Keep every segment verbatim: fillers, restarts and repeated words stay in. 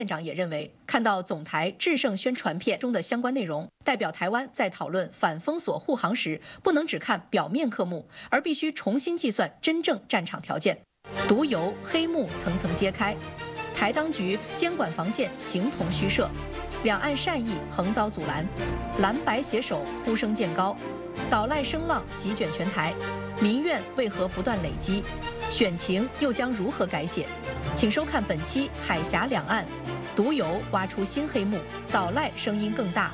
院长也认为，看到总台制胜宣传片中的相关内容，代表台湾在讨论反封锁护航时，不能只看表面科目，而必须重新计算真正战场条件。毒油黑幕层层揭开，台当局监管防线形同虚设，两岸善意横遭阻拦，蓝白携手呼声渐高，岛赖声浪席卷全台，民怨为何不断累积？选情又将如何改写？请收看本期《海峡两岸》，毒油挖出新黑幕，岛赖声音更大。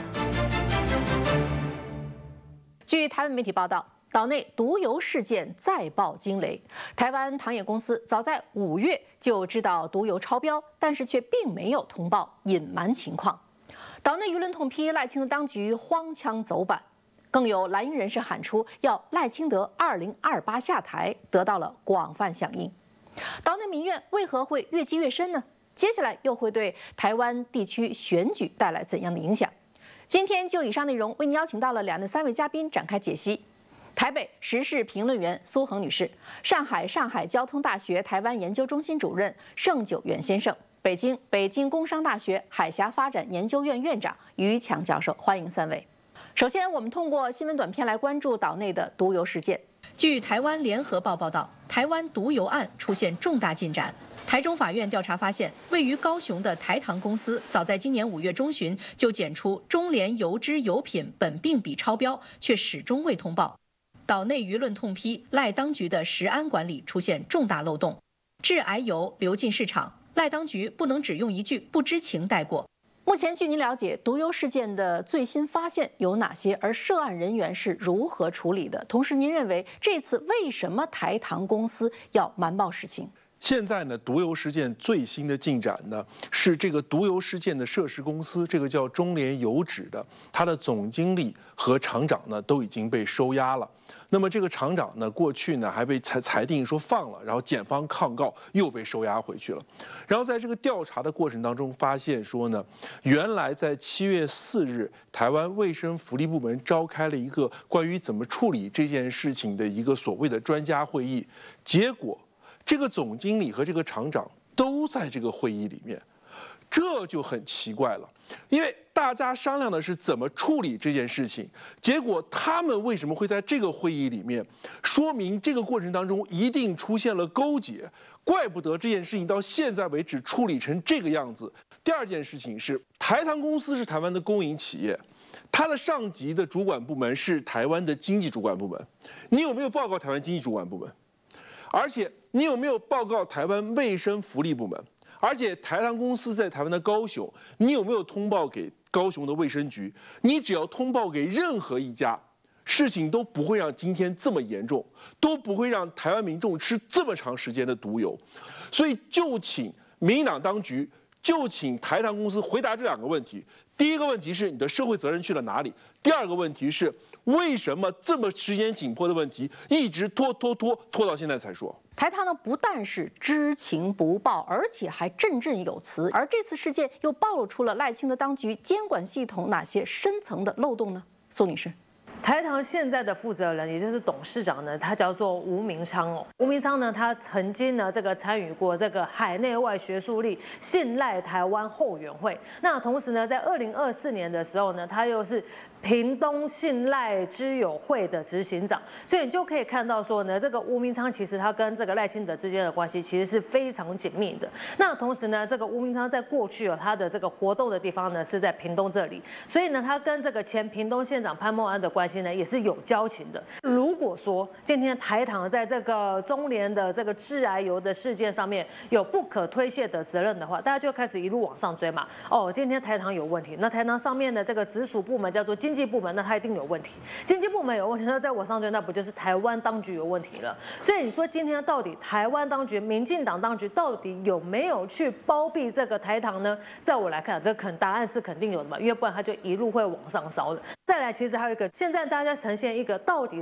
据台湾媒体报道，岛内毒油事件再爆惊雷。台湾糖业公司早在五月就知道毒油超标，但是却并没有通报，隐瞒情况。岛内舆论痛批赖清德当局荒腔走板，更有蓝营人士喊出要赖清德二零二八下台，得到了广泛响应。岛内民怨为何会越积越深呢？接下来又会对台湾地区选举带来怎样的影响？今天就以上内容为您邀请到了两岸三位嘉宾展开解析。台北时事评论员苏恒女士，上海上海交通大学台湾研究中心主任盛九元先生，北京北京工商大学海峡发展研究院院长于强教授，欢迎三位。首先，我们通过新闻短片来关注岛内的毒油事件。据台湾联合报报道，台湾毒油案出现重大进展。台中法院调查发现，位于高雄的台糖公司早在今年五月中旬就检出中联油脂油品苯并比超标，却始终未通报。岛内舆论痛批赖当局的食安管理出现重大漏洞，致癌油流进市场，赖当局不能只用一句不知情带过。目前据您了解，毒油事件的最新发现有哪些？而涉案人员是如何处理的？同时，您认为这次为什么台糖公司要瞒报实情？ 现在呢，毒油事件最新的进展呢，是这个毒油事件的涉事公司，这个叫中联油脂的，它的总经理和厂长呢都已经被收押了。那么这个厂长呢，过去呢还被裁裁定说放了，然后检方抗告又被收押回去了。然后在这个调查的过程当中，发现说呢，原来在七月四日，台湾卫生福利部门召开了一个关于怎么处理这件事情的一个所谓的专家会议，结果这个总经理和这个厂长都在这个会议里面，这就很奇怪了。因为大家商量的是怎么处理这件事情，结果他们为什么会在这个会议里面？说明这个过程当中一定出现了勾结，怪不得这件事情到现在为止处理成这个样子。第二件事情是，台糖公司是台湾的公营企业，它的上级的主管部门是台湾的经济主管部门。你有没有报告台湾经济主管部门？而且你有没有报告台湾卫生福利部门？而且台糖公司在台湾的高雄，你有没有通报给高雄的卫生局？你只要通报给任何一家，事情都不会让今天这么严重，都不会让台湾民众吃这么长时间的毒油。所以就请民进党当局，就请台糖公司回答这两个问题。第一个问题是你的社会责任去了哪里？第二个问题是为什么这么时间紧迫的问题一直拖拖拖拖到现在才说？ 台糖呢不但是知情不报，而且还振振有词。而这次事件又暴露出了赖清德当局监管系统哪些深层的漏洞呢？宋女士。 台糖现在的负责人，也就是董事长呢，他叫做吴明昌哦。吴明昌呢，他曾经呢这个参与过这个海内外学术力信赖台湾后援会。那同时呢，在二零二四年的时候呢，他又是屏东信赖知友会的执行长。所以你就可以看到说呢，这个吴明昌其实他跟这个赖清德之间的关系其实是非常紧密的。那同时呢，这个吴明昌在过去有他的这个活动的地方呢是在屏东这里，所以呢，他跟这个前屏东县长潘孟安的关系呢也是有交情的。如果说今天台糖在这个中联的这个致癌油的事件上面有不可推卸的责任的话，大家就开始一路往上追嘛。哦，今天台糖有问题，那台糖上面的这个直属部门叫做经济部门，那它一定有问题。经济部门有问题，那再往上追，那不就是台湾当局有问题了？所以你说今天到底台湾当局、民进党当局到底有没有去包庇这个台糖呢？在我来看，这肯答案是肯定有的嘛，因为不然它就一路会往上烧的。再来，其实还有一个，现在大家呈现一个到底谁才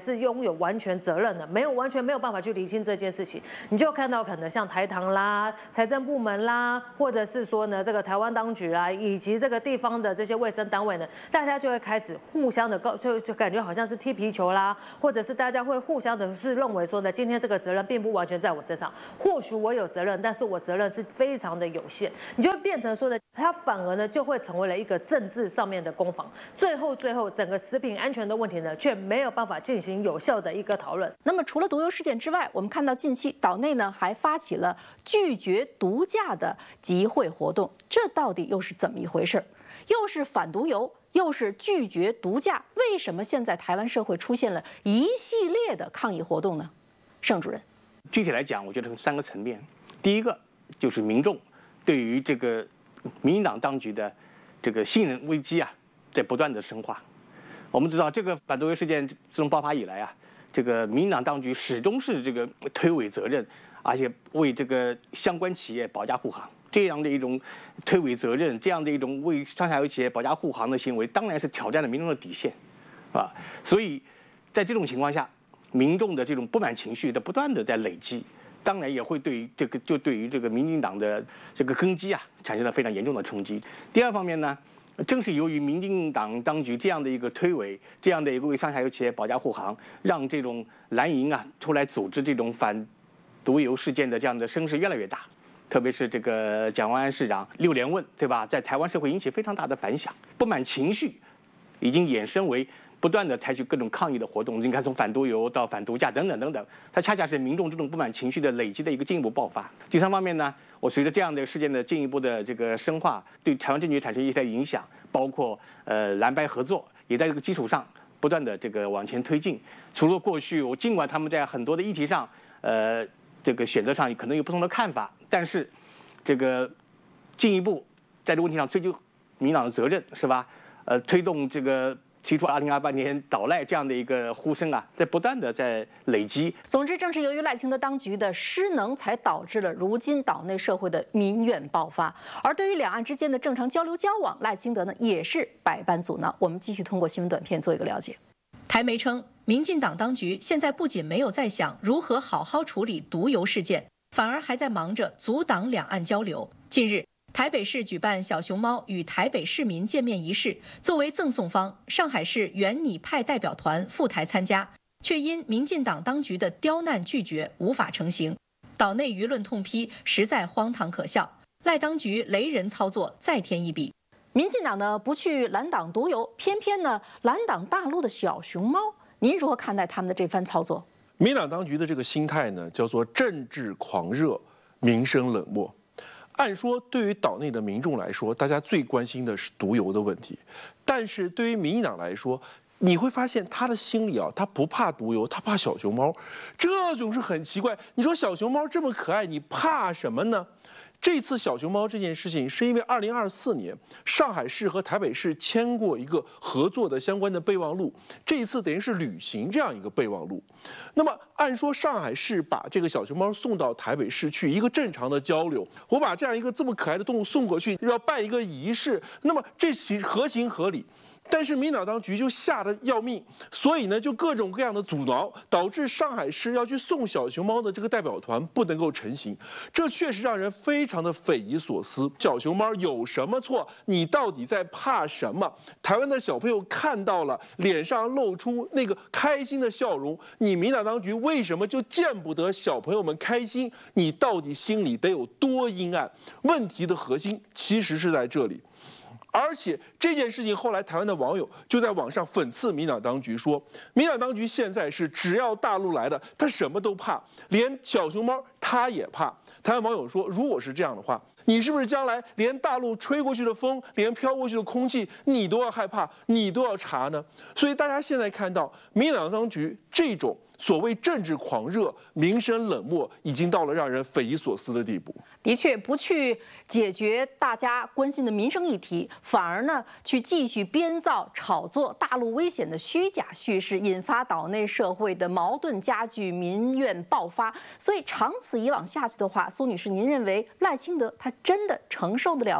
是拥有完全责任的？没有完全没有办法去厘清这件事情。你就看到可能像台糖啦、财政部门啦，或者是说呢这个台湾当局啦，以及这个地方的这些卫生单位呢，大家就会开始互相的告，就就感觉好像是踢皮球啦，或者是大家会互相的是认为说呢，今天这个责任并不完全在我身上，或许我有责任，但是我责任是非常的有限，你就会变成说呢，它反而呢就会成为了一个政治上面的攻防，最后最后整个食品安全的问题呢，却没有办法进行有效的一个讨论。 那么除了毒油事件之外，我们看到近期岛内呢还发起了拒绝毒驾的集会活动，这到底又是怎么一回事？又是反毒油，又是拒绝毒驾，为什么现在台湾社会出现了一系列的抗议活动呢？盛主任， 具体来讲，我觉得是三个层面。第一个就是民众对于这个民进党当局的这个信任危机啊，在不断的深化。我们知道，这个反毒油事件自从爆发以来啊，这个民进党当局始终是这个推诿责任，而且为这个相关企业保驾护航。这样的一种推诿责任，这样的一种为上下游企业保驾护航的行为，当然是挑战了民众的底线，啊，所以在这种情况下，民众的这种不满情绪的不断的在累积，当然也会对于这个就对于这个民进党的这个根基啊，产生了非常严重的冲击。第二方面呢，正是由于民进党当局这样的一个推诿，这样的一个为上下游企业保驾护航，让这种蓝营啊出来组织这种反毒油事件的这样的声势越来越大。特别是这个蒋万安市长六连问，对吧？在台湾社会引起非常大的反响，不满情绪已经衍生为不断的采取各种抗议的活动。你看，从反毒油到反毒驾等等等等，它恰恰是民众这种不满情绪的累积的一个进一步爆发。第三方面呢，我随着这样的事件的进一步的这个深化，对台湾政局产生一些影响，包括呃蓝白合作也在这个基础上不断的这个往前推进。除了过去，我尽管他们在很多的议题上，呃。这个选择上可能有不同的看法，但是这个进一步在这个问题上追究民进党的责任，是吧？呃，推动这个提出二零二八年倒赖这样的一个呼声啊，在不断的在累积。 总之，正是由于赖清德当局的失能，才导致了如今岛内社会的民怨爆发。而对于两岸之间的正常交流交往，赖清德呢也是百般阻挠。我们继续通过新闻短片做一个了解。台媒称，民进党当局现在不仅没有在想如何好好处理毒油事件，反而还在忙着阻挡两岸交流。近日，台北市举办小熊猫与台北市民见面仪式，作为赠送方，上海市原拟派代表团赴台参加，却因民进党当局的刁难拒绝，无法成行。岛内舆论痛批，实在荒唐可笑，赖当局雷人操作再添一笔。民进党呢不去拦挡毒油，偏偏呢拦挡大陆的小熊猫。您如何看待他们的这番操作？ 民进党当局的这个心态呢，叫做政治狂热，民生冷漠。按说，对于岛内的民众来说，大家最关心的是毒油的问题，但是对于民进党来说，你会发现他的心里啊，他不怕毒油，他怕小熊猫，这种是很奇怪。你说小熊猫这么可爱，你怕什么呢？这次小熊猫这件事情，是因为二零二四年上海市和台北市签过一个合作的相关的备忘录，这一次等于是履行这样一个备忘录。那么按说上海市把这个小熊猫送到台北市去，一个正常的交流，我把这样一个这么可爱的动物送过去，要办一个仪式，那么这其合情合理。但是民进党当局就吓得要命，所以呢就各种各样的阻挠，导致上海市要去送小熊猫的这个代表团不能够成行，这确实让人非常的匪夷所思。小熊猫有什么错？你到底在怕什么？台湾的小朋友看到了，脸上露出那个开心的笑容，你民进党当局为什么就见不得小朋友们开心？你到底心里得有多阴暗？问题的核心其实是在这里。而且这件事情后来台湾的网友就在网上讽刺民进党当局说，民进党当局现在是只要大陆来的，他什么都怕，连小熊猫他也怕。台湾网友说，如果是这样的话，你是不是将来连大陆吹过去的风，连飘过去的空气，你都要害怕，你都要查呢？所以大家现在看到民进党当局这种所谓政治狂热、民生冷漠，已经到了让人匪夷所思的地步。 的确，不去解决大家关心的民生议题，反而呢去继续编造、炒作大陆危险的虚假叙事，引发岛内社会的矛盾加剧、民怨爆发。所以长此以往下去的话，苏女士，您认为赖清德他真的承受得了吗？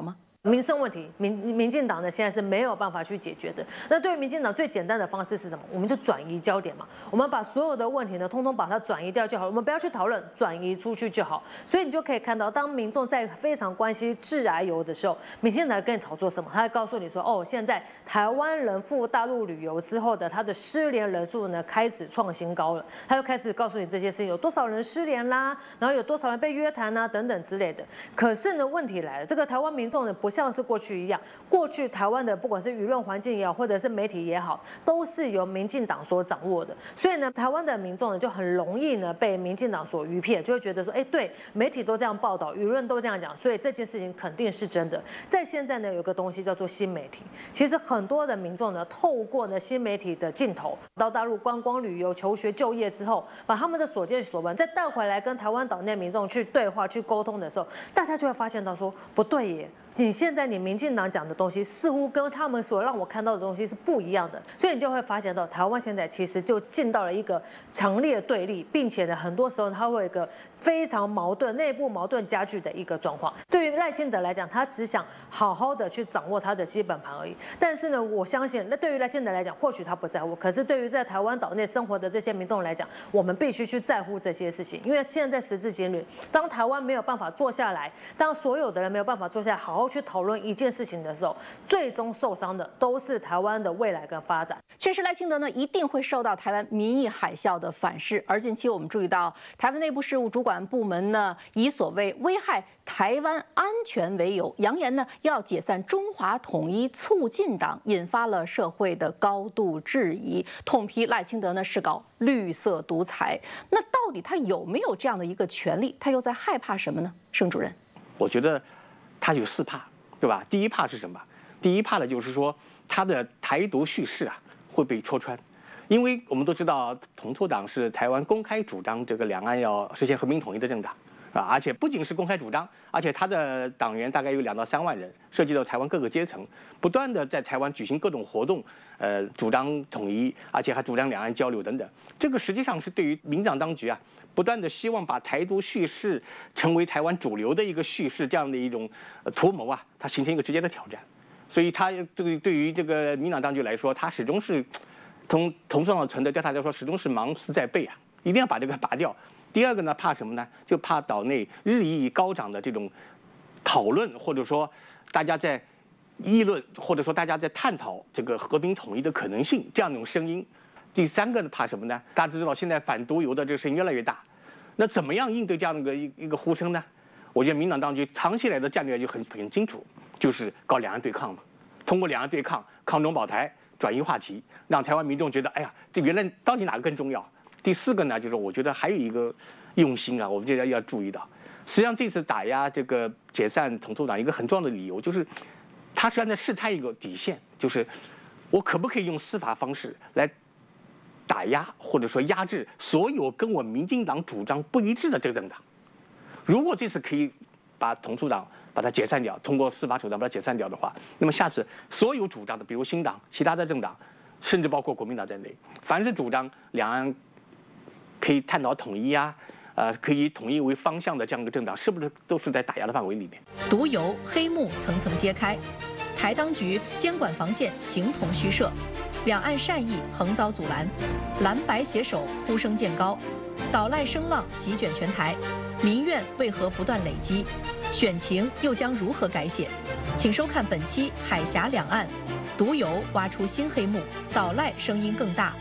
民生问题，民民进党呢现在是没有办法去解决的。那对于民进党最简单的方式是什么？我们就转移焦点嘛，我们把所有的问题呢，通通把它转移掉就好，我们不要去讨论，转移出去就好。所以你就可以看到，当民众在非常关心致癌油的时候，民进党跟你炒作什么？他会告诉你说，哦，现在台湾人赴大陆旅游之后的他的失联人数呢开始创新高了，他就开始告诉你这些事情，有多少人失联啦，然后有多少人被约谈啊等等之类的。可是呢，问题来了，这个台湾民众呢不像是过去一样，过去台湾的不管是舆论环境也好，或者是媒体也好，都是由民进党所掌握的。所以呢，台湾的民众呢就很容易呢被民进党所愚骗，就会觉得说，哎，对，媒体都这样报道，舆论都这样讲，所以这件事情肯定是真的。在现在呢，有个东西叫做新媒体，其实很多的民众呢，透过呢新媒体的镜头到大陆观光旅游、求学、就业之后，把他们的所见所闻再带回来跟台湾岛内民众去对话、去沟通的时候，大家就会发现到说，不对耶。你现在你民进党讲的东西似乎跟他们所让我看到的东西是不一样的，所以你就会发现到台湾现在其实就进到了一个强烈对立，并且呢很多时候它会有一个非常矛盾、内部矛盾加剧的一个状况。对于赖清德来讲，他只想好好的去掌握他的基本盘而已。但是呢，我相信那对于赖清德来讲，或许他不在乎，可是对于在台湾岛内生活的这些民众来讲，我们必须去在乎这些事情，因为现在时至今日，当台湾没有办法坐下来，当所有的人没有办法坐下来好好去讨论一件事情的时候，最终受伤的都是台湾的未来跟发展。 确实，赖清德呢一定会受到台湾民意海啸的反噬。而近期我们注意到，台湾内部事务主管部门呢以所谓危害台湾安全为由，扬言呢要解散中华统一促进党，引发了社会的高度质疑，痛批赖清德呢是搞绿色独裁。那到底他有没有这样的一个权利？他又在害怕什么呢？盛主任， 我觉得他有四怕。对吧？第一怕是什么？第一怕呢，就是说他的台独叙事啊会被戳穿，因为我们都知道，统促党是台湾公开主张这个两岸要实现和平统一的政党，啊，而且不仅是公开主张，而且他的党员大概有两到三万人，涉及到台湾各个阶层，不断的在台湾举行各种活动，呃，主张统一，而且还主张两岸交流等等。这个实际上是对于民进党当局啊，不断的希望把台独叙事成为台湾主流的一个叙事，这样的一种图谋啊，它形成一个直接的挑战。所以他这个对于这个民进党当局来说，他始终是从同上的存的调查来说，始终是盲思在背啊，一定要把这个拔掉。第二个呢，怕什么呢？就怕岛内日益高涨的这种讨论，或者说大家在议论，或者说大家在探讨这个和平统一的可能性这样一种声音。第三个呢，怕什么呢？大家知道现在反独游的这个声音越来越大，那怎么样应对这样的一个一个呼声呢？我觉得民进党当局长期以来的战略就很很清楚，就是搞两岸对抗嘛，通过两岸对抗抗中保台，转移话题，让台湾民众觉得，哎呀，这原来到底哪个更重要？第四个呢，就是我觉得还有一个用心啊，我们觉得要注意到，实际上这次打压这个解散统促党一个很重要的理由，就是他实际上在试探一个底线，就是我可不可以用司法方式来打压或者说压制所有跟我民进党主张不一致的这个政党。如果这次可以把统促党把它解散掉，通过司法手段把它解散掉的话，那么下次所有主张的，比如新党、其他的政党，甚至包括国民党在内，凡是主张两岸可以探讨统一啊，呃，可以以统一为方向的这样一个政党，是不是都是在打压的范围里面？ 毒油黑幕层层揭开，台当局监管防线形同虚设，两岸善意横遭阻拦，蓝白携手呼声渐高，岛赖声浪席卷全台，民怨为何不断累积？选情又将如何改写？请收看本期《海峡两岸》，毒油挖出新黑幕，岛赖声音更大。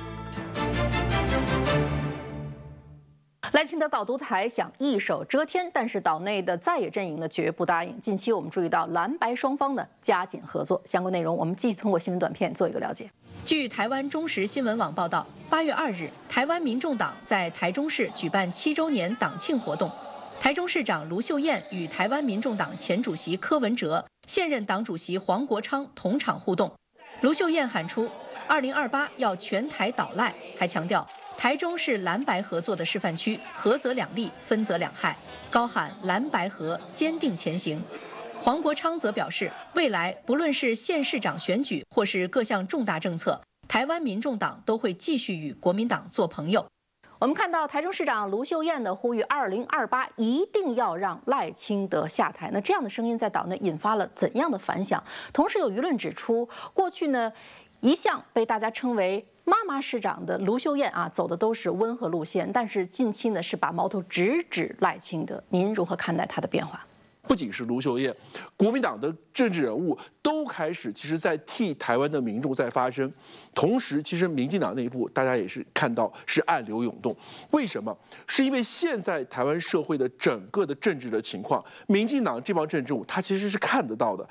赖清德搞独裁，想一手遮天，但是岛内的在野阵营呢绝不答应。近期我们注意到蓝白双方呢加紧合作，相关内容我们继续通过新闻短片做一个了解。 据台湾中时新闻网报道，八月二日，台湾民众党在台中市举办七周年党庆活动，台中市长卢秀燕与台湾民众党前主席柯文哲、现任党主席黄国昌同场互动。卢秀燕喊出二零二八要全台岛赖，还强调台中是蓝白合作的示范区，合则两利，分则两害，高喊蓝白合，坚定前行。黄国昌则表示，未来不论是县市长选举或是各项重大政策，台湾民众党都会继续与国民党做朋友。 我我们看到台中市长卢秀燕呢呼吁二零二八一定要让赖清德下台。那这样的声音在岛内引发了怎样的反响？同时有舆论指出，过去呢一向被大家称为妈妈市长的卢秀燕啊，走的都是温和路线，但是近期呢是把矛头直指赖清德。您如何看待她的变化？ 不仅是卢秀燕，国民党的政治人物都开始其实在替台湾的民众在发声。同时，其实民进党内部大家也是看到是暗流涌动。为什么？是因为现在台湾社会的整个的政治的情况，民进党这帮政治人物他其实是看得到的。